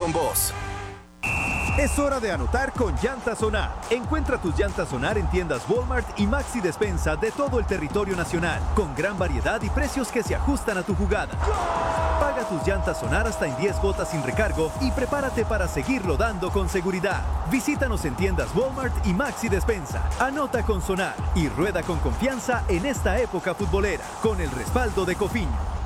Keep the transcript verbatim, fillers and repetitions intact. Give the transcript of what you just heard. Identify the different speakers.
Speaker 1: con vos.
Speaker 2: Es hora de anotar con Llantas Sonar. Encuentra tus llantas Sonar en tiendas Walmart y Maxi Despensa de todo el territorio nacional, con gran variedad y precios que se ajustan a tu jugada. Paga tus llantas Sonar hasta en diez gotas sin recargo y prepárate para seguirlo dando con seguridad. Visítanos en tiendas Walmart y Maxi Despensa. Anota con Sonar y rueda con confianza en esta época futbolera, con el respaldo de Cofiño.